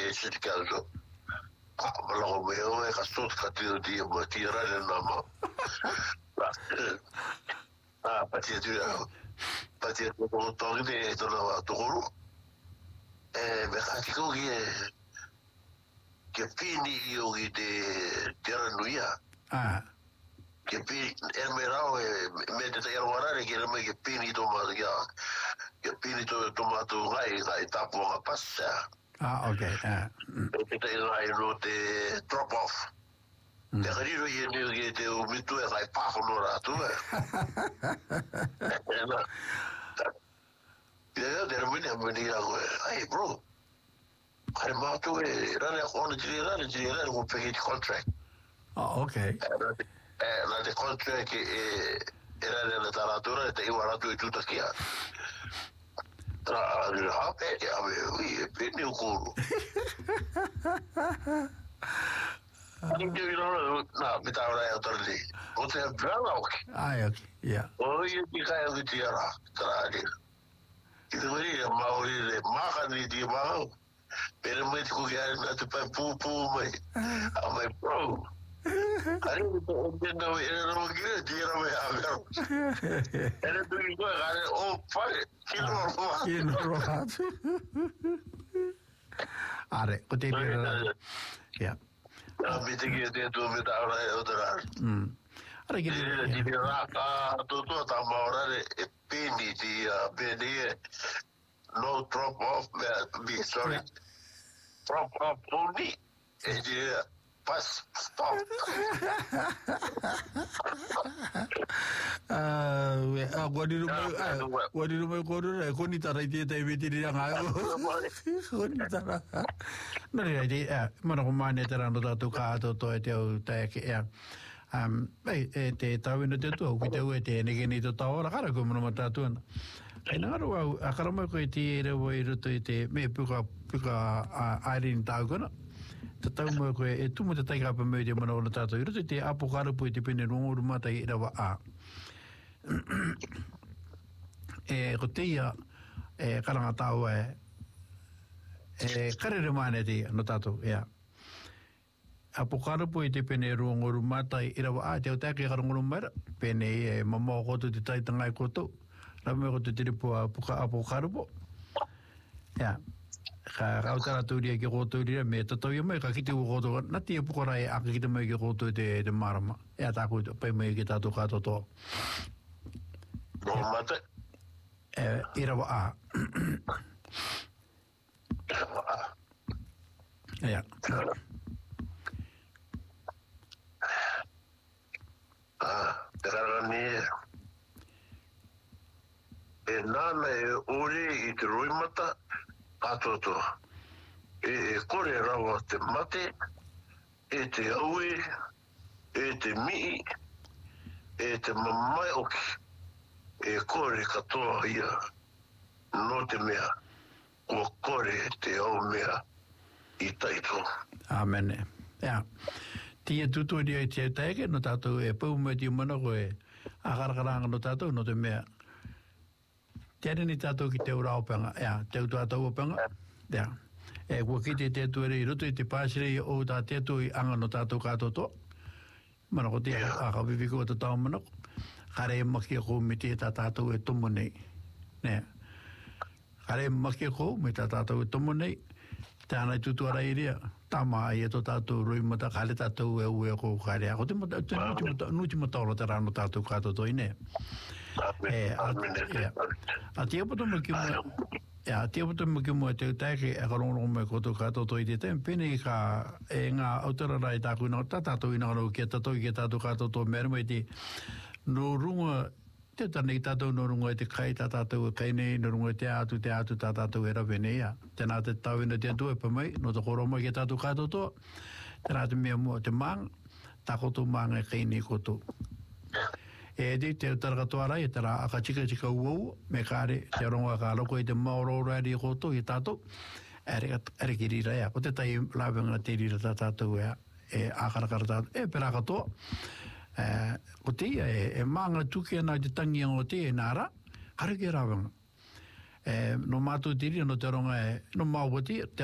city council. Malo me o e kasot katio dia mo tira le nama. Patia ko to de to la to ro. Me khatiko che fini io de terra nuia. Che fini ermerao e mette a lavorare che non è che fini tomato che fini tomato vai tapo a passa. Okay. Perché hai rote drop off. Te arrivo io che te ho messo e vai pa onora tu. Io termina venire hey bro. I'm about to run on the will pay contract. Okay. The contract era nella letteratura e io guardato tutto qui. Tra avevi pieni un culo. No, mi tava altro lì. O te bravo. Okay. Yeah. O io ti caio di tira. Tra lì. Ti devo dire, ma ore magari di ma per me che è tu per pu mai. Ah, my bro. Arrivo non che tira me a era tu che guarda, oh, fare che non Are, potevi yeah. Avete che detto mi dava odorare. Are che di rata tutto da morare e quindi di no drop off be sorry. Drop off only e di pass stop. Guardi come corre con i tarati dei vetri da non è di ma non mai ne terranno dato cato to e te che te tavino te tu che te ne che ni to ora cara come non mata tu e non ero a caramba che ti ero voi te me puka airin tagono tau ko e tu mo te tai ka pa me de mo no tato iro te apokaro po te pene no ruma tai era wa e rotia e karanga tau karere mane te no tato ya apokaro po te pene rongo ruma tai era wa te ta ke karanga ruma pene mamo ko te tai tanga ko to la me ko te po apokaro po ya Rautara turia ki roto ria me tato yo me ka kiti roto na ti pukora e akita me ki roto de marama e ata ko pe me ki tato ka to mate era wa ja era ni e nana e ori i te roimata atoto e kore rawa te mate e te aue e te mi e te mamai oki e kore katoa ia no te mea o kore te au mea i taito. Amen. Ja. Tia tutu dia te teke no tato e pau me ti mana ko e agargaranga no tato no te mea. Tere ni tato ki te urao panga, te utuatau panga, e kua ki te tuere i roto i te pāsire o tā te tu i anga no tātou kātoto, mana ko te a kawiwi ko te tau mana ko, kare maki ko me te tā tātou e tomo nei, kare maki ko me tā tātou e tomo nei, tāna i tutuara i rea, tama ai e to tātou roi mata, kare tātou e ue ko kare a, ko te nuti mataura te rano tātou kātoto i ne. A tia poto mo ki mo te taike e karongo me ko to katoto i te tem pene ka e ngā autara rai tāku ina tātou ina ro ki tātou ki tātou katoto merma i te no runga te tanei tātou no runga i te kai tātou e kainei no runga te atu tātou e rawene ia tēnā te tau ina te atu e pa mai no te koroma ki tātou katoto tēnā te mea mua te mang takoto mang e kainei koto e di te targatoara e tara aka chika uau me kare te ronga ka loko i te maorora ri koto i tato ere ki rira ea ko te tai lawenga te rira tātou e akarakara tātou e pera katoa ko te e maanga tuke ana te tangi o te e nara kare ki rawenga no mātou te rira no te ronga no mau te